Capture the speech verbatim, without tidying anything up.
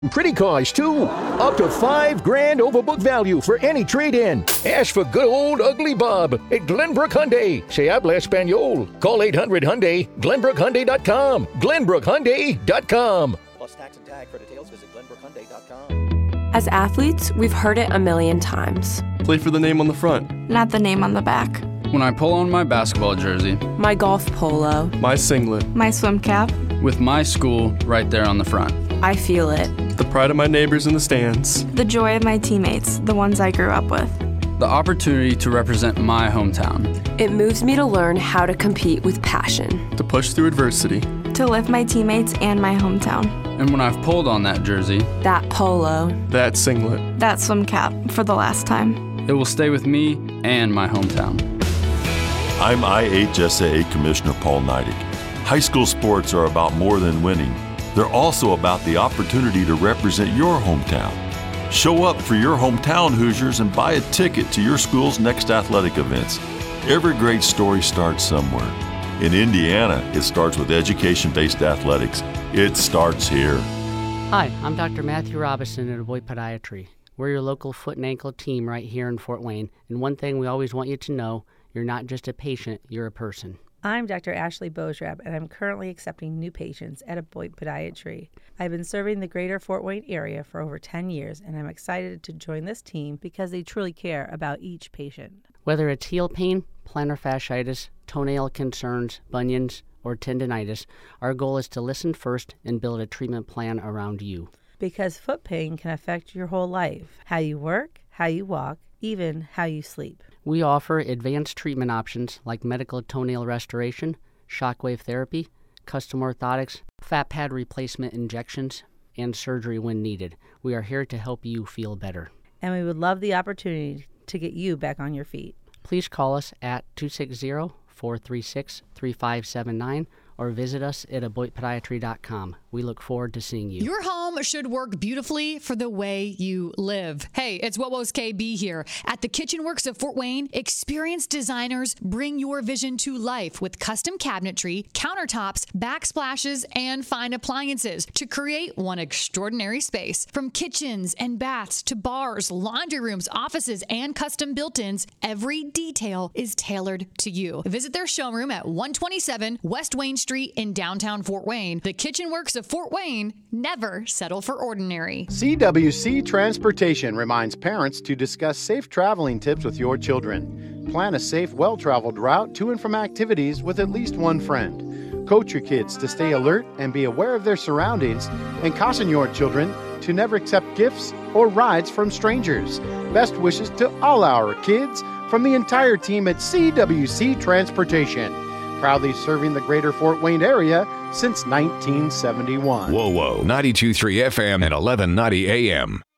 Pretty cars, too. Up to five grand over book value for any trade-in. Ask for good old Ugly Bob at Glenbrook Hyundai. Se habla Espanol. Call eight hundred Hyundai, glenbrook hyundai dot com. glenbrook hyundai dot com. Plus tax and tag. For details, visit glenbrook hyundai dot com. As athletes, we've heard it a million times. Play for the name on the front, not the name on the back. When I pull on my basketball jersey, my golf polo, my singlet, my swim cap, with my school right there on the front, I feel it. The pride of my neighbors in the stands, the joy of my teammates, the ones I grew up with, the opportunity to represent my hometown. It moves me to learn how to compete with passion, to push through adversity, to lift my teammates and my hometown. And when I've pulled on that jersey, that polo, that singlet, that swim cap for the last time, it will stay with me and my hometown. I'm I H S A A Commissioner Paul Neidig. High school sports are about more than winning. They're also about the opportunity to represent your hometown. Show up for your hometown Hoosiers and buy a ticket to your school's next athletic events. Every great story starts somewhere. In Indiana, it starts with education-based athletics. It starts here. Hi, I'm Doctor Matthew Robinson at Avoid Podiatry. We're your local foot and ankle team right here in Fort Wayne. And one thing we always want you to know, you're not just a patient, you're a person. I'm Doctor Ashley Boesrab, and I'm currently accepting new patients at Aboit Podiatry. I've been serving the greater Fort Wayne area for over ten years, and I'm excited to join this team because they truly care about each patient. Whether it's heel pain, plantar fasciitis, toenail concerns, bunions, or tendinitis, our goal is to listen first and build a treatment plan around you. Because foot pain can affect your whole life, how you work, how you walk, even how you sleep. We offer advanced treatment options like medical toenail restoration, shockwave therapy, custom orthotics, fat pad replacement injections, and surgery when needed. We are here to help you feel better. And we would love the opportunity to get you back on your feet. Please call us at two six zero, four three six, three five seven nine or visit us at avoid podiatry dot com. We look forward to seeing you. Your home should work beautifully for the way you live. Hey, it's Wowo's K B here. At the Kitchen Works of Fort Wayne, experienced designers bring your vision to life with custom cabinetry, countertops, backsplashes, and fine appliances to create one extraordinary space. From kitchens and baths to bars, laundry rooms, offices, and custom built-ins, every detail is tailored to you. Visit their showroom at one twenty-seven West Wayne Street in downtown Fort Wayne. The Kitchen Works of Fort Wayne never settle for ordinary. C W C Transportation reminds parents to discuss safe traveling tips with your children. Plan a safe, well-traveled route to and from activities with at least one friend. Coach your kids to stay alert and be aware of their surroundings, and caution your children to never accept gifts or rides from strangers. Best wishes to all our kids from the entire team at C W C Transportation. Proudly serving the greater Fort Wayne area since nineteen seventy-one. Whoa, whoa. ninety-two point three F M and eleven ninety A M.